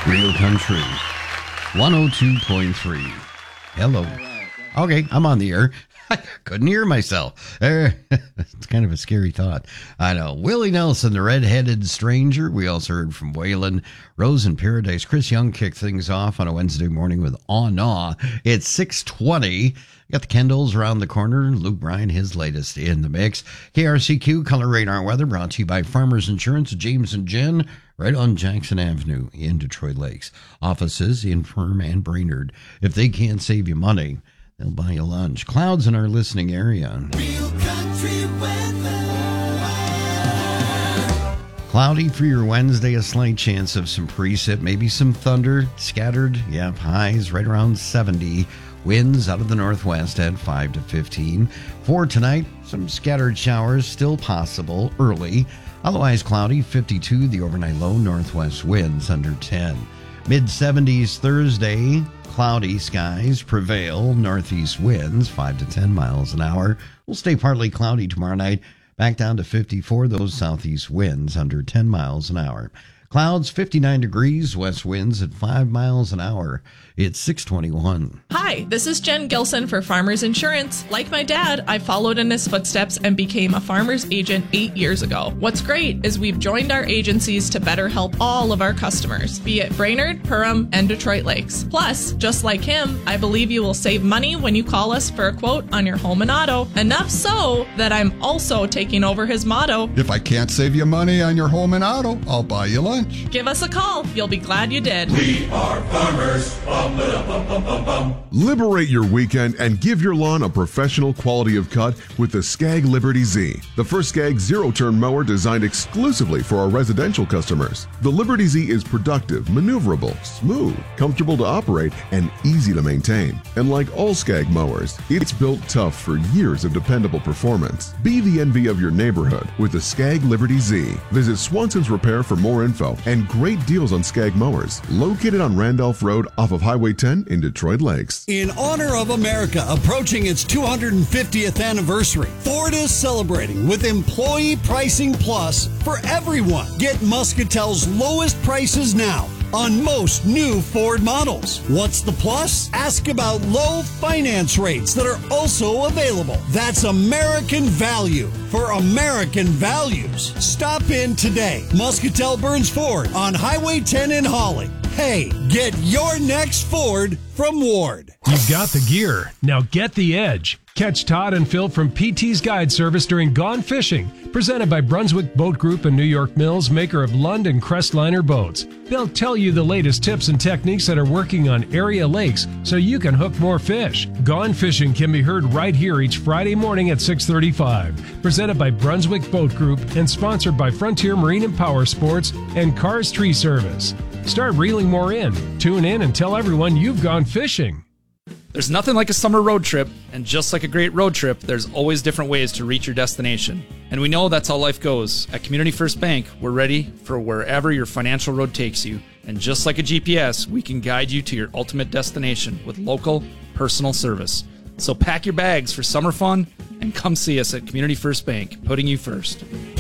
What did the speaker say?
Real Country 102.3. Hello. Okay, I'm on the air. I couldn't hear myself. It's kind of a scary thought. I know. Willie Nelson, the Red-Headed Stranger. We also heard from Waylon, Rose in Paradise. Chris Young kicked things off on a Wednesday morning with Aw Naw. It's 6:20. Got the Kendalls around the corner. Luke Bryan, his latest in the mix. KRCQ Color Radar Weather brought to you by Farmers Insurance, James and Jen, right on Jackson Avenue in Detroit Lakes. Offices in Firm and Brainerd. If they can't save you money, they'll buy you lunch. Clouds in our listening area. Real country weather. Cloudy for your Wednesday, a slight chance of some precip, maybe some thunder, scattered. Yep, highs right around 70. Winds out of the northwest at 5 to 15. For tonight, some scattered showers still possible early. Otherwise cloudy, 52. The overnight low, northwest winds under 10. Mid-70s Thursday. Cloudy skies prevail. Northeast winds 5 to 10 miles an hour. Will stay partly cloudy tomorrow night. Back down to 54. Those southeast winds under 10 miles an hour. Clouds 59 degrees. West winds at 5 miles an hour. It's 6:21. Hi, this is Jen Gilson for Farmers Insurance. Like my dad, I followed in his footsteps and became a farmer's agent 8 years ago. What's great is we've joined our agencies to better help all of our customers, be it Brainerd, Perham, and Detroit Lakes. Plus, just like him, I believe you will save money when you call us for a quote on your home and auto. Enough so that I'm also taking over his motto. If I can't save you money on your home and auto, I'll buy you lunch. Give us a call. You'll be glad you did. We are farmers. Liberate your weekend and give your lawn a professional quality of cut with the Skag Liberty Z, the first Skag zero-turn mower designed exclusively for our residential customers. The Liberty Z is productive, maneuverable, smooth, comfortable to operate, and easy to maintain. And like all Skag mowers, it's built tough for years of dependable performance. Be the envy of your neighborhood with the Skag Liberty Z. Visit Swanson's Repair for more info and great deals on Skag mowers, located on Randolph Road off of Highway 10 in Detroit Lakes. In honor of America approaching its 250th anniversary, Ford is celebrating with Employee Pricing Plus for everyone. Get Muscatel's lowest prices now on most new Ford models. What's the plus? Ask about low finance rates that are also available. That's American value for American values. Stop in today. Muscatel Burns Ford on Highway 10 in Holly. Hey, get your next Ford from Ward. You've got the gear. Now get the edge. Catch Todd and Phil from PT's Guide Service during Gone Fishing, presented by Brunswick Boat Group and New York Mills, maker of Lund and Crestliner boats. They'll tell you the latest tips and techniques that are working on area lakes so you can hook more fish. Gone Fishing can be heard right here each Friday morning at 6:35. Presented by Brunswick Boat Group and sponsored by Frontier Marine and Power Sports and Cars Tree Service. Start reeling more in. Tune in and tell everyone you've gone fishing. There's nothing like a summer road trip, and just like a great road trip, there's always different ways to reach your destination. And we know that's how life goes. At Community First Bank, we're ready for wherever your financial road takes you. And just like a GPS, we can guide you to your ultimate destination with local, personal service. So pack your bags for summer fun and come see us at Community First Bank, putting you first.